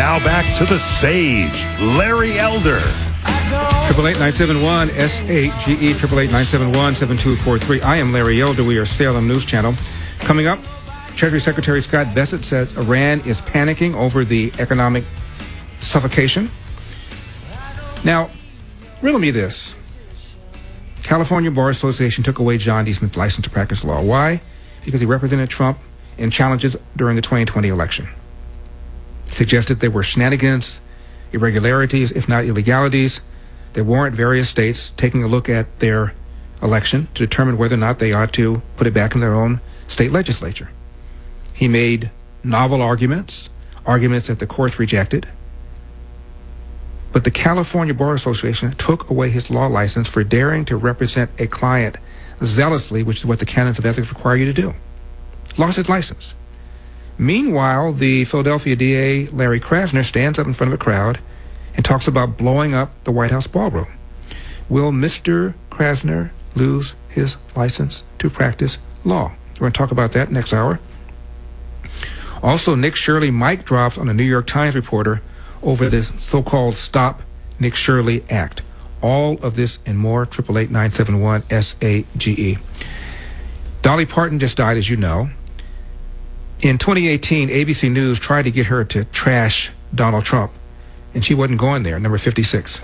Now back to the sage, Larry Elder. 888-971-SAGE, 888-971-7243. I am Larry Elder. We are Salem News Channel. Coming up, Treasury Secretary Scott Bessent said Iran is panicking over the economic suffocation. Now, riddle me this. California Bar Association took away John D. Smith's license to practice law. Why? Because he represented Trump in challenges during the 2020 election. Suggested there were shenanigans, irregularities, if not illegalities, that warrant various states taking a look at their election to determine whether or not they ought to put it back in their own state legislature. He made novel arguments that the courts rejected. But the California Bar Association took away his law license for daring to represent a client zealously, which is what the canons of ethics require you to do. Lost his license. Meanwhile, the Philadelphia DA, Larry Krasner, stands up in front of a crowd and talks about blowing up the White House ballroom. Will Mr. Krasner lose his license to practice law? We're going to talk about that next hour. Also, Nick Shirley mic drops on a New York Times reporter over the so-called Stop Nick Shirley Act. All of this and more, 888-971-SAGE. Dolly Parton just died, as you know. In 2018, ABC News tried to get her to trash Donald Trump, and she wasn't going there, number 56.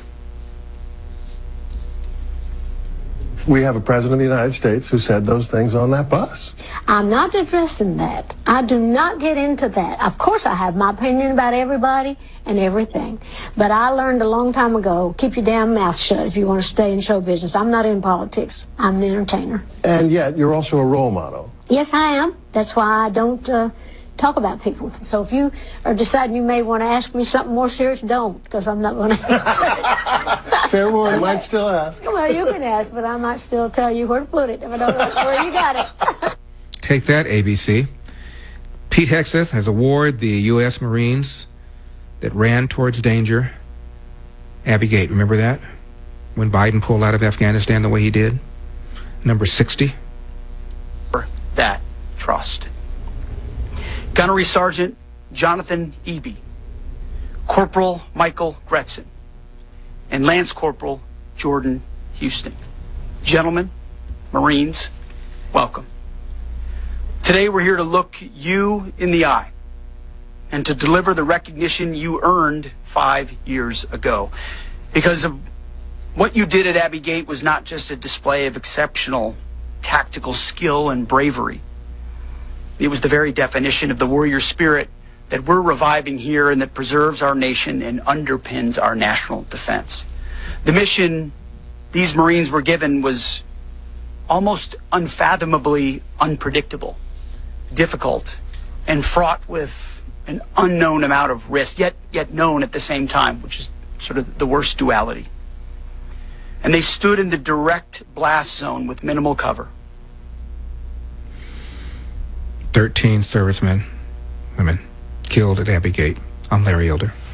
We have a president of the United States who said those things on that bus. I'm not addressing that. I do not get into that. Of course, I have my opinion about everybody and everything. But I learned a long time ago, keep your damn mouth shut if you want to stay in show business. I'm not in politics. I'm an entertainer. And yet, you're also a role model. Yes, I am. That's why I don't talk about people. So if you are deciding you may want to ask me something more serious, don't, because I'm not going to answer it. Fair warning, I might still ask. Well, you can ask, but I might still tell you where to put it if I don't know where you got it. Take that, ABC. Pete Hegseth has awarded the U.S. Marines that ran towards danger Abbey Gate. Remember that? When Biden pulled out of Afghanistan the way he did? Number 60. That trust. Gunnery Sergeant Jonathan Eby, Corporal Michael Gretzen, and Lance Corporal Jordan Houston. Gentlemen, Marines, welcome. Today we're here to look you in the eye and to deliver the recognition you earned 5 years ago. Because of what you did at Abbey Gate was not just a display of exceptional tactical skill and bravery. It was the very definition of the warrior spirit that we're reviving here and that preserves our nation and underpins our national defense. The mission these Marines were given was almost unfathomably unpredictable, difficult, and fraught with an unknown amount of risk, yet known at the same time, which is sort of the worst duality. And they stood in the direct blast zone with minimal cover. 13 servicemen, women, killed at Abbey Gate. I'm Larry Elder.